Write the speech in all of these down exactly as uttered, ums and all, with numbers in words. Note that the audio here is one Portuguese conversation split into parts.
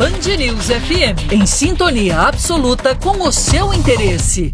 Band News F M, em sintonia absoluta com o seu interesse.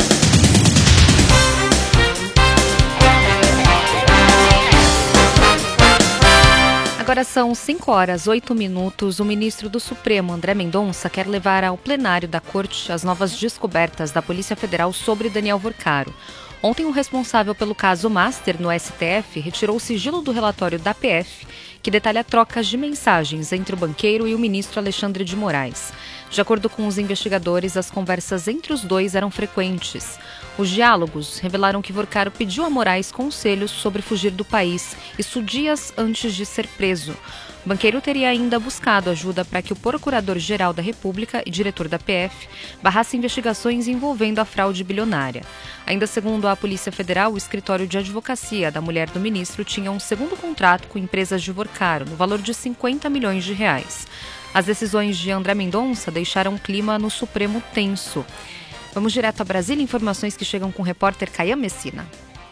Agora são cinco horas, oito minutos. O ministro do Supremo, André Mendonça, quer levar ao plenário da Corte as novas descobertas da Polícia Federal sobre Daniel Vorcaro. Ontem, o responsável pelo caso Master no S T F retirou o sigilo do relatório da P F, que detalha trocas de mensagens entre o banqueiro e o ministro Alexandre de Moraes. De acordo com os investigadores, as conversas entre os dois eram frequentes. Os diálogos revelaram que Vorcaro pediu a Moraes conselhos sobre fugir do país, isso dias antes de ser preso. O banqueiro teria ainda buscado ajuda para que o Procurador-Geral da República e diretor da P F barrasse investigações envolvendo a fraude bilionária. Ainda segundo a Polícia Federal, o escritório de advocacia da mulher do ministro tinha um segundo contrato com empresas de Vorcaro, no valor de cinquenta milhões de reais. As decisões de André Mendonça deixaram o clima no Supremo tenso. Vamos direto a Brasília, informações que chegam com o repórter Caian Messina.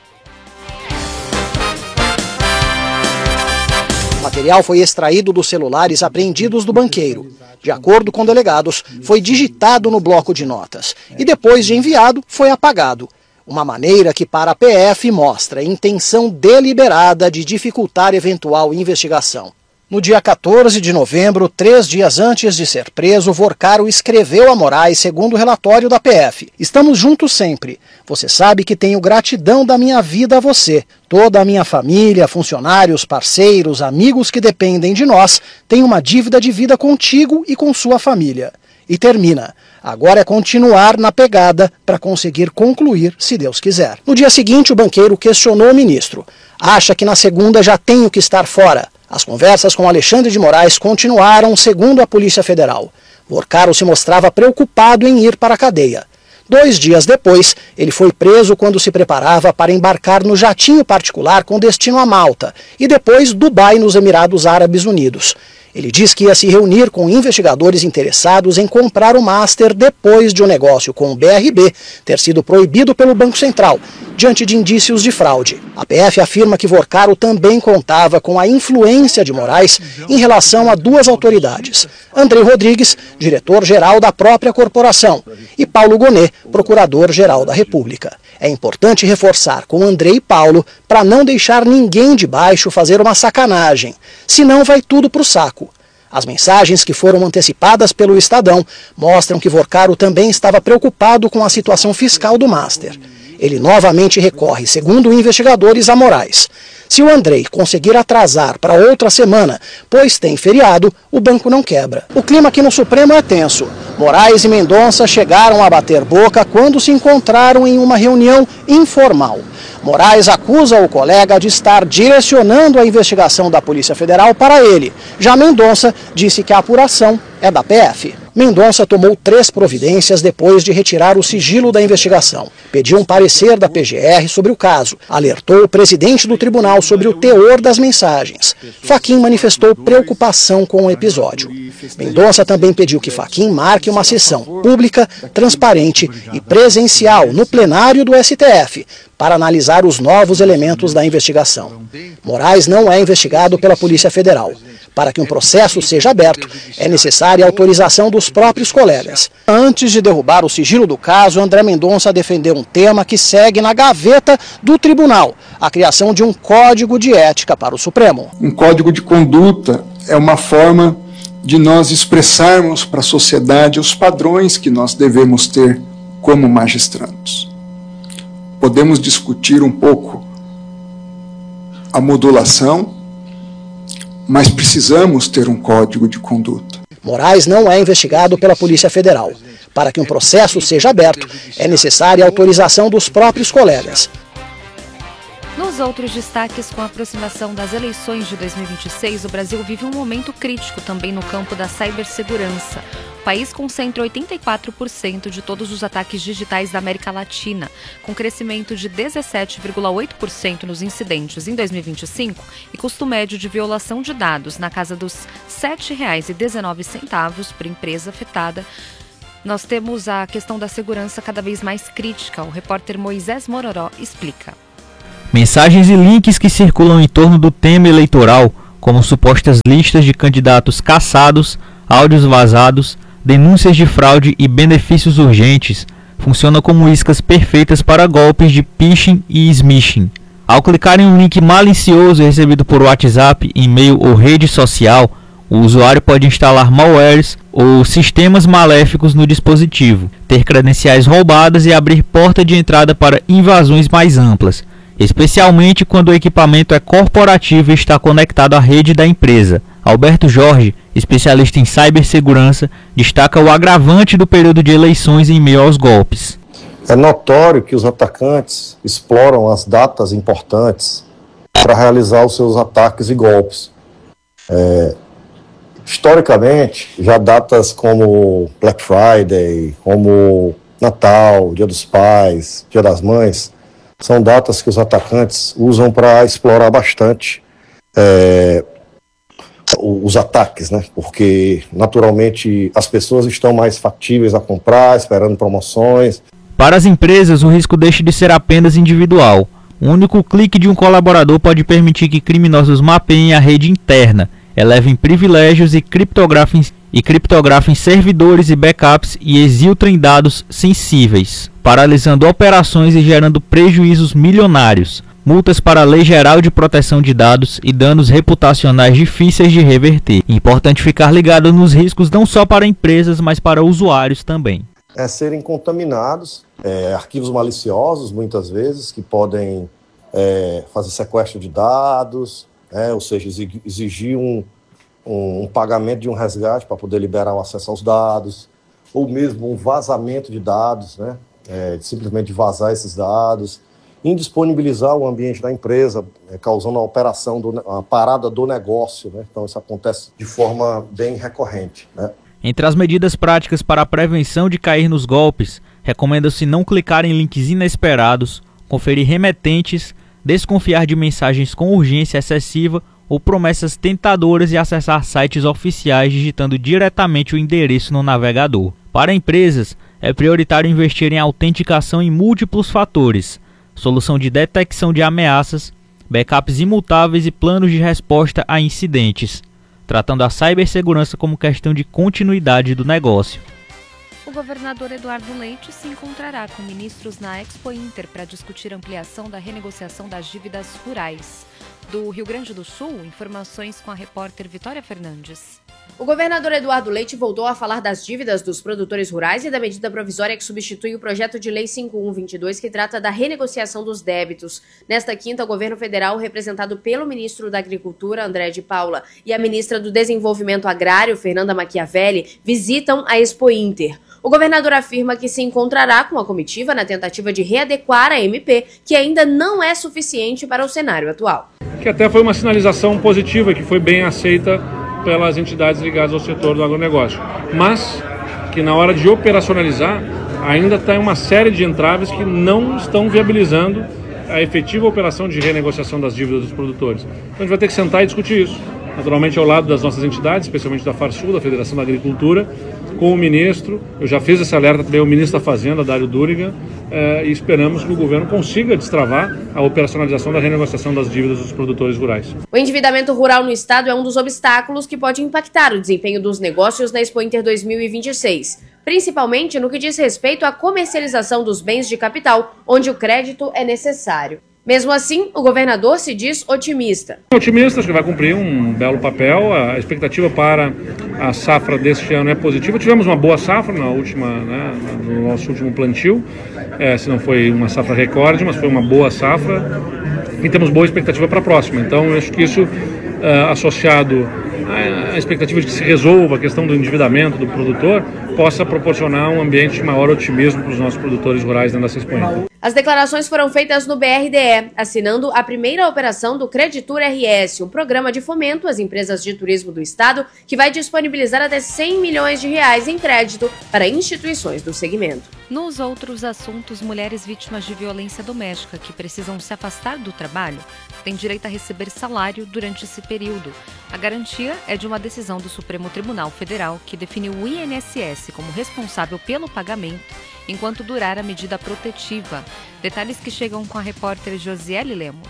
O material foi extraído dos celulares apreendidos do banqueiro. De acordo com delegados, foi digitado no bloco de notas e depois de enviado, foi apagado. Uma maneira que para a P F mostra intenção deliberada de dificultar eventual investigação. No dia quatorze de novembro, três dias antes de ser preso, Vorcaro escreveu a Moraes, segundo o relatório da P F. Estamos juntos sempre. Você sabe que tenho gratidão da minha vida a você. Toda a minha família, funcionários, parceiros, amigos que dependem de nós, têm uma dívida de vida contigo e com sua família. E termina. Agora é continuar na pegada para conseguir concluir, se Deus quiser. No dia seguinte, o banqueiro questionou o ministro. Acha que na segunda já tenho que estar fora. As conversas com Alexandre de Moraes continuaram, segundo a Polícia Federal. Vorcaro se mostrava preocupado em ir para a cadeia. Dois dias depois, ele foi preso quando se preparava para embarcar no jatinho particular com destino a Malta e depois Dubai, nos Emirados Árabes Unidos. Ele diz que ia se reunir com investigadores interessados em comprar o Master depois de o negócio com o B R B ter sido proibido pelo Banco Central, diante de indícios de fraude. A P F afirma que Vorcaro também contava com a influência de Moraes em relação a duas autoridades: Andrei Rodrigues, diretor-geral da própria corporação, e Paulo Gonet, procurador-geral da República. É importante reforçar com Andrei e Paulo para não deixar ninguém de baixo fazer uma sacanagem, senão vai tudo para o saco. As mensagens que foram antecipadas pelo Estadão mostram que Vorcaro também estava preocupado com a situação fiscal do Master. Ele novamente recorre, segundo investigadores, a Moraes. Se o Andrei conseguir atrasar para outra semana, pois tem feriado, o banco não quebra. O clima aqui no Supremo é tenso. Moraes e Mendonça chegaram a bater boca quando se encontraram em uma reunião informal. Moraes acusa o colega de estar direcionando a investigação da Polícia Federal para ele. Já Mendonça disse que a apuração é da P F. Mendonça tomou três providências depois de retirar o sigilo da investigação. Pediu um parecer da P G R sobre o caso. Alertou o presidente do tribunal sobre o teor das mensagens. Fachin manifestou preocupação com o episódio. Mendonça também pediu que Fachin marque uma sessão pública, transparente e presencial no plenário do S T F para analisar os novos elementos da investigação. Moraes não é investigado pela Polícia Federal. Para que um processo seja aberto, é necessária a autorização dos próprios colegas. Antes de derrubar o sigilo do caso, André Mendonça defendeu um tema que segue na gaveta do tribunal: a criação de um código de ética para o Supremo. Um código de conduta é uma forma de nós expressarmos para a sociedade os padrões que nós devemos ter como magistrados. Podemos discutir um pouco a modulação, mas precisamos ter um código de conduta. Moraes não é investigado pela Polícia Federal. Para que um processo seja aberto, é necessária a autorização dos próprios colegas. Nos outros destaques, com a aproximação das eleições de dois mil e vinte e seis, o Brasil vive um momento crítico também no campo da cibersegurança. O país concentra oitenta e quatro por cento de todos os ataques digitais da América Latina, com crescimento de dezessete vírgula oito por cento nos incidentes em dois mil e vinte e cinco e custo médio de violação de dados na casa dos sete reais e dezenove centavos por empresa afetada. Nós temos a questão da segurança cada vez mais crítica. O repórter Moisés Mororó explica. Mensagens e links que circulam em torno do tema eleitoral, como supostas listas de candidatos caçados, áudios vazados, denúncias de fraude e benefícios urgentes, funcionam como iscas perfeitas para golpes de phishing e smishing. Ao clicar em um link malicioso recebido por WhatsApp, e-mail ou rede social, o usuário pode instalar malwares ou sistemas maléficos no dispositivo, ter credenciais roubadas e abrir porta de entrada para invasões mais amplas, especialmente quando o equipamento é corporativo e está conectado à rede da empresa. Alberto Jorge, especialista em cibersegurança, destaca o agravante do período de eleições em meio aos golpes. É notório que os atacantes exploram as datas importantes para realizar os seus ataques e golpes. É, historicamente, já datas como Black Friday, como Natal, Dia dos Pais, Dia das Mães, são datas que os atacantes usam para explorar bastante é, os ataques, né? Porque naturalmente as pessoas estão mais factíveis a comprar, esperando promoções. Para as empresas, o risco deixa de ser apenas individual. O único clique de um colaborador pode permitir que criminosos mapeiem a rede interna, elevem privilégios e criptografem, e criptografem servidores e backups e exfiltrem dados sensíveis, paralisando operações e gerando prejuízos milionários, multas para a Lei Geral de Proteção de Dados e danos reputacionais difíceis de reverter. Importante ficar ligado nos riscos não só para empresas, mas para usuários também. É serem contaminados, é, arquivos maliciosos, muitas vezes, que podem é, fazer sequestro de dados, é, ou seja, exigir um, um, um pagamento de um resgate para poder liberar o acesso aos dados, ou mesmo um vazamento de dados, né, é, simplesmente vazar esses dados, indisponibilizar o ambiente da empresa, é, causando a operação, do, a parada do negócio, né, então isso acontece de forma bem recorrente, né. Entre as medidas práticas para a prevenção de cair nos golpes, recomenda-se não clicar em links inesperados, conferir remetentes, desconfiar de mensagens com urgência excessiva ou promessas tentadoras e acessar sites oficiais digitando diretamente o endereço no navegador. Para empresas, é prioritário investir em autenticação em múltiplos fatores, solução de detecção de ameaças, backups imutáveis e planos de resposta a incidentes, tratando a cibersegurança como questão de continuidade do negócio. O governador Eduardo Leite se encontrará com ministros na Expo Inter para discutir ampliação da renegociação das dívidas rurais. Do Rio Grande do Sul, informações com a repórter Vitória Fernandes. O governador Eduardo Leite voltou a falar das dívidas dos produtores rurais e da medida provisória que substitui o projeto de lei cinco mil cento e vinte e dois, que trata da renegociação dos débitos. Nesta quinta, o governo federal, representado pelo ministro da Agricultura, André de Paula, e a ministra do Desenvolvimento Agrário, Fernanda Machiavelli, visitam a Expo Inter. O governador afirma que se encontrará com a comitiva na tentativa de readequar a M P, que ainda não é suficiente para o cenário atual. Que até foi uma sinalização positiva, que foi bem aceita pelas entidades ligadas ao setor do agronegócio, mas que na hora de operacionalizar ainda tem uma série de entraves que não estão viabilizando a efetiva operação de renegociação das dívidas dos produtores. Então a gente vai ter que sentar e discutir isso, naturalmente ao lado das nossas entidades, especialmente da Farsul, da Federação da Agricultura, com o ministro. Eu já fiz esse alerta também ao ministro da Fazenda, Dário Duriga, eh, e esperamos que o governo consiga destravar a operacionalização da renegociação das dívidas dos produtores rurais. O endividamento rural no estado é um dos obstáculos que pode impactar o desempenho dos negócios na Expo Inter dois mil e vinte e seis, principalmente no que diz respeito à comercialização dos bens de capital, onde o crédito é necessário. Mesmo assim, o governador se diz otimista. Otimista, acho que vai cumprir um belo papel. A expectativa para a safra deste ano é positiva. Tivemos uma boa safra na última, né, no nosso último plantio. É, se não foi uma safra recorde, mas foi uma boa safra. E temos boa expectativa para a próxima. Então, eu acho que isso, uh, associado à expectativa de que se resolva a questão do endividamento do produtor, possa proporcionar um ambiente de maior otimismo para os nossos produtores rurais dentro dessa Expo Inter. As declarações foram feitas no B R D E, assinando a primeira operação do Creditur R S, um programa de fomento às empresas de turismo do estado que vai disponibilizar até cem milhões de reais em crédito para instituições do segmento. Nos outros assuntos, mulheres vítimas de violência doméstica que precisam se afastar do trabalho têm direito a receber salário durante esse período. A garantia é de uma decisão do Supremo Tribunal Federal que define o I N S S como responsável pelo pagamento enquanto durar a medida protetiva. Detalhes que chegam com a repórter Josiele Lemos.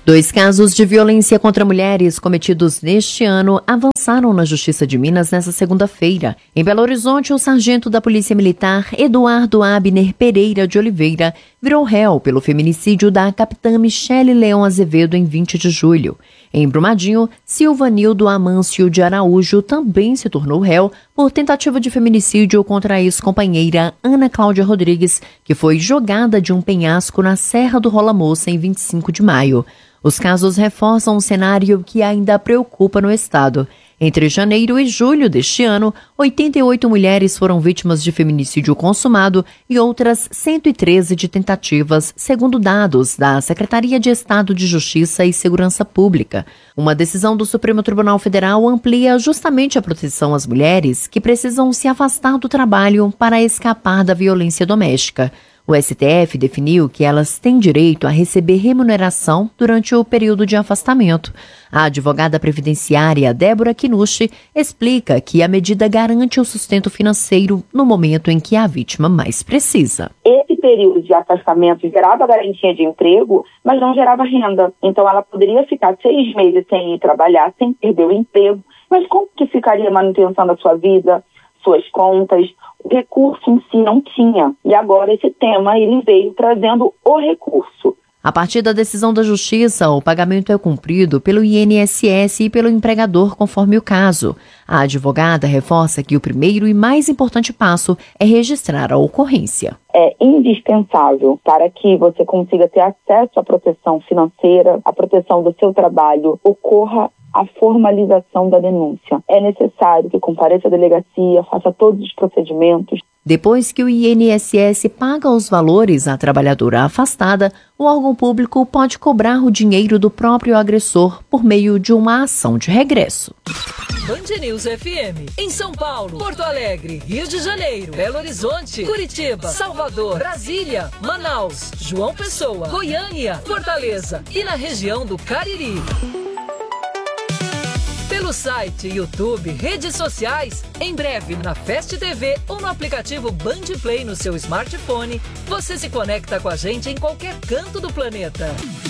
Dois casos de violência contra mulheres cometidos neste ano avançaram na Justiça de Minas nesta segunda-feira. Em Belo Horizonte, o sargento da Polícia Militar, Eduardo Abner Pereira de Oliveira, virou réu pelo feminicídio da capitã Michele Leão Azevedo em vinte de julho. Em Brumadinho, Silvanildo Amâncio de Araújo também se tornou réu por tentativa de feminicídio contra a ex-companheira Ana Cláudia Rodrigues, que foi jogada de um penhasco na Serra do Rola Moça em vinte e cinco de maio. Os casos reforçam um cenário que ainda preocupa no estado. Entre janeiro e julho deste ano, oitenta e oito mulheres foram vítimas de feminicídio consumado e outras cento e treze de tentativas, segundo dados da Secretaria de Estado de Justiça e Segurança Pública. Uma decisão do Supremo Tribunal Federal amplia justamente a proteção às mulheres que precisam se afastar do trabalho para escapar da violência doméstica. O S T F definiu que elas têm direito a receber remuneração durante o período de afastamento. A advogada previdenciária Débora Kinushi explica que a medida garante o sustento financeiro no momento em que a vítima mais precisa. Esse período de afastamento gerava garantia de emprego, mas não gerava renda. Então ela poderia ficar seis meses sem ir trabalhar, sem perder o emprego. Mas como que ficaria a manutenção da sua vida, suas contas? O recurso em si não tinha. E agora esse tema ele veio trazendo o recurso. A partir da decisão da Justiça, o pagamento é cumprido pelo I N S S e pelo empregador, conforme o caso. A advogada reforça que o primeiro e mais importante passo é registrar a ocorrência. É indispensável para que você consiga ter acesso à proteção financeira, à proteção do seu trabalho, ocorra a formalização da denúncia. É necessário que compareça à delegacia, faça todos os procedimentos. Depois que o I N S S paga os valores à trabalhadora afastada, o órgão público pode cobrar o dinheiro do próprio agressor por meio de uma ação de regresso. Band News F M, em São Paulo, Porto Alegre, Rio de Janeiro, Belo Horizonte, Curitiba, Salvador, Brasília, Manaus, João Pessoa, Goiânia, Fortaleza e na região do Cariri. Pelo site, YouTube, redes sociais, em breve na Fast T V ou no aplicativo Band Play no seu smartphone, você se conecta com a gente em qualquer canto do planeta.